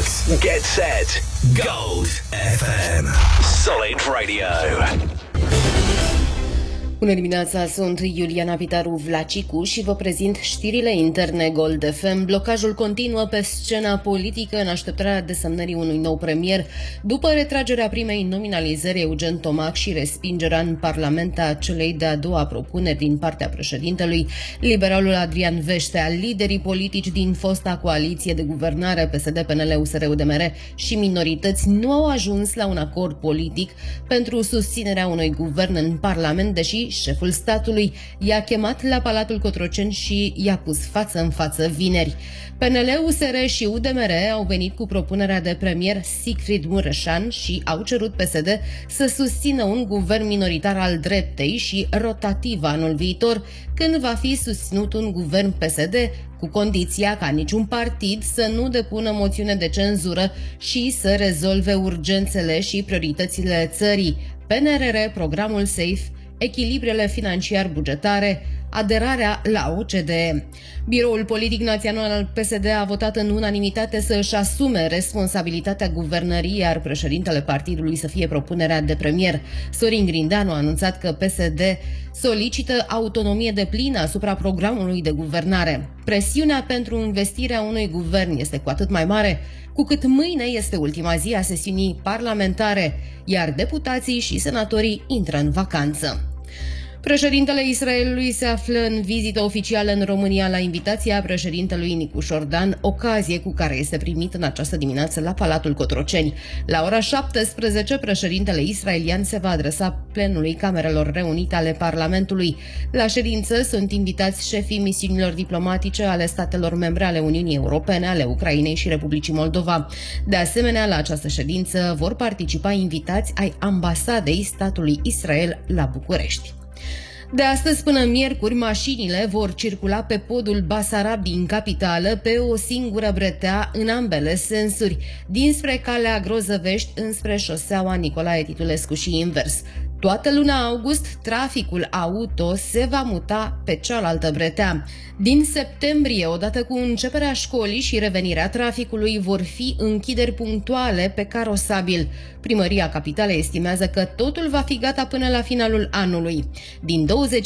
Sports. Get set. Gold FM. Solid Radio. Bună dimineața, sunt Iuliana Pitaru Vlacicu și vă prezint știrile interne Gold FM. Blocajul continuă pe scena politică în așteptarea desemnării unui nou premier. După retragerea primei nominalizări Eugen Tomac și respingerea în Parlament a celei de-a doua propuneri din partea președintelui, liberalul Adrian Veștea, liderii politici din fosta coaliție de guvernare PSD, PNL, USR, UDMR și minorități nu au ajuns la un acord politic pentru susținerea unui guvern în Parlament, deși șeful statului i-a chemat la Palatul Cotroceni și i-a pus față în față vineri. PNL, USR și UDMR au venit cu propunerea de premier Sigfrid Mureșan și au cerut PSD să susțină un guvern minoritar al dreptei și rotativ anul viitor, când va fi susținut un guvern PSD, cu condiția ca niciun partid să nu depună moțiune de cenzură și să rezolve urgențele și prioritățile țării: PNRR, programul SAFE, echilibrele financiar-bugetare, aderarea la OCDE. Biroul politic național al PSD a votat în unanimitate să își asume responsabilitatea guvernării, iar președintele partidului să fie propunerea de premier. Sorin Grindeanu a anunțat că PSD solicită autonomie deplină asupra programului de guvernare. Presiunea pentru investirea unui guvern este cu atât mai mare cu cât mâine este ultima zi a sesiunii parlamentare, iar deputații și senatorii intră în vacanță. Președintele Israelului se află în vizită oficială în România la invitația președintelui Nicușor Dan, ocazie cu care este primit în această dimineață la Palatul Cotroceni. La ora 17, președintele israelian se va adresa plenului Camerelor Reunite ale Parlamentului. La ședință sunt invitați șefii misiunilor diplomatice ale statelor membre ale Uniunii Europene, ale Ucrainei și Republicii Moldova. De asemenea, la această ședință vor participa invitați ai ambasadei statului Israel la București. De astăzi până miercuri, mașinile vor circula pe podul Basarab din capitală pe o singură bretea în ambele sensuri, dinspre calea Grozăvești înspre șoseaua Nicolae Titulescu și invers. Toată luna august, traficul auto se va muta pe cealaltă bretea. Din septembrie, odată cu începerea școlii și revenirea traficului, vor fi închideri punctuale pe carosabil. Primăria Capitalei estimează că totul va fi gata până la finalul anului. Din 20